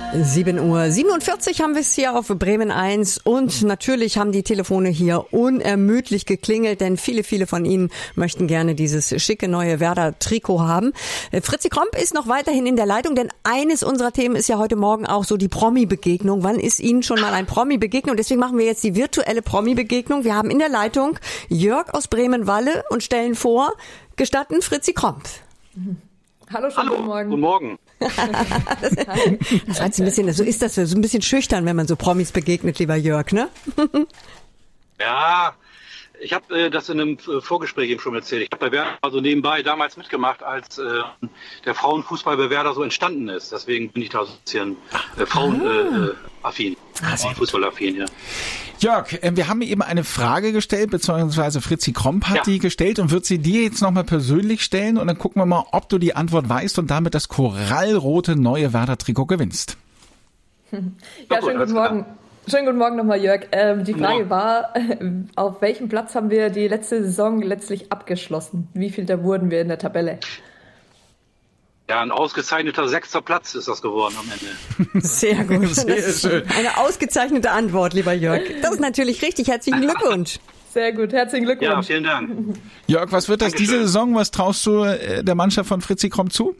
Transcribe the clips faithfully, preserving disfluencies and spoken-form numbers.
sieben Uhr siebenundvierzig haben wir es hier auf Bremen eins und natürlich haben die Telefone hier unermüdlich geklingelt, denn viele, viele von Ihnen möchten gerne dieses schicke neue Werder-Trikot haben. Fritzi Kromp ist noch weiterhin in der Leitung, denn eines unserer Themen ist ja heute Morgen auch so die Promi-Begegnung. Wann ist Ihnen schon mal ein Promi begegnet? Und deswegen machen wir jetzt die virtuelle Promi-Begegnung. Wir haben in der Leitung Jörg aus Bremen-Walle und stellen vor, gestatten Fritzi Kromp. Hallo, schönen Hallo, guten Morgen. Guten Morgen. das, das war jetzt ein bisschen, so ist das so ein bisschen schüchtern, wenn man so Promis begegnet, lieber Jörg, ne? Ja, ich habe äh, das in einem äh, Vorgespräch eben schon erzählt. Ich habe bei Werder also nebenbei damals mitgemacht, als äh, der Frauenfußball bei Werder so entstanden ist. Deswegen bin ich da so ein bisschen äh, Frauenaffin, Ah. äh, Fußballaffin, ja. Jörg, wir haben eben eine Frage gestellt, beziehungsweise Fritzi Kromp hat Ja. die gestellt und wird sie dir jetzt nochmal persönlich stellen und dann gucken wir mal, ob du die Antwort weißt und damit das korallrote neue Werder-Trikot gewinnst. Ja, gut, schönen alles guten Morgen. Schönen guten Morgen nochmal, Jörg. Ähm, die Guten Frage Morgen. war, auf welchem Platz haben wir die letzte Saison letztlich abgeschlossen? Wie viel da wurden wir in der Tabelle? Ja, ein ausgezeichneter sechster Platz ist das geworden am Ende. Sehr gut. Sehr Das ist schön. eine ausgezeichnete Antwort, lieber Jörg. Das ist natürlich richtig. Herzlichen Glückwunsch. Sehr gut, herzlichen Ja, Glückwunsch. vielen Dank. Jörg, was wird das Dankeschön. diese Saison? Was traust du äh, der Mannschaft von Fritzi Kromp zu?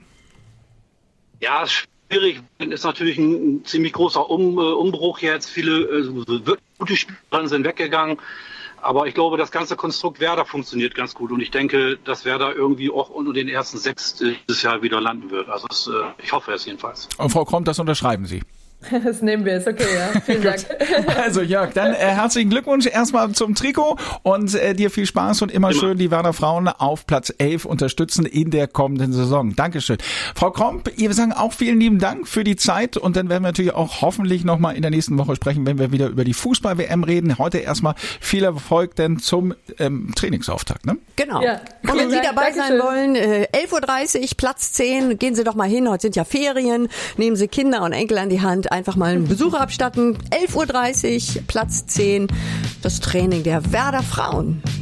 Ja, ist schwierig. Ist natürlich ein, ein ziemlich großer um, äh, Umbruch jetzt. Viele äh, wirklich gute Spieler sind weggegangen. Aber ich glaube, das ganze Konstrukt Werder funktioniert ganz gut. Und ich denke, dass Werder irgendwie auch unter den ersten sechs äh, dieses Jahr wieder landen wird. Also es, äh, ich hoffe es jedenfalls. Und Frau Kromp, das unterschreiben Sie. Das nehmen wir, ist okay, ja. Vielen Dank. Also Jörg, dann äh, herzlichen Glückwunsch erstmal zum Trikot und äh, dir viel Spaß und immer, Immer. schön die Werder Frauen auf Platz elf unterstützen in der kommenden Saison. Dankeschön. Frau Kromp, wir sagen auch vielen lieben Dank für die Zeit und dann werden wir natürlich auch hoffentlich nochmal in der nächsten Woche sprechen, wenn wir wieder über die Fußball-W M reden. Heute erstmal viel Erfolg denn zum ähm, Trainingsauftakt, ne? Genau. Ja, und wenn vielen Sie Dank, dabei sein Dankeschön. wollen, äh, elf Uhr dreißig, Platz zehn, gehen Sie doch mal hin. Heute sind ja Ferien. Nehmen Sie Kinder und Enkel an die Hand. Einfach mal einen Besuch abstatten. elf Uhr dreißig, Platz zehn, das Training der Werder Frauen.